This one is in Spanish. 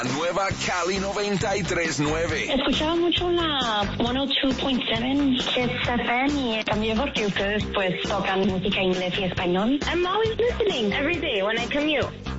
Nueva Cali 93.9. Escuchaba mucho la 102.7 Kiss FM y también porque ustedes pues tocan música inglés y español. I'm always listening every day when I commute.